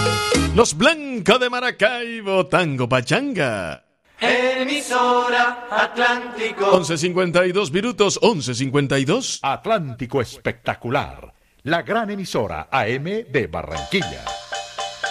Los Blancos de Maracaibo, Tango Pachanga. Emisora Atlántico. 11:52 minutos, 11:52. Atlántico Espectacular, la gran emisora AM de Barranquilla.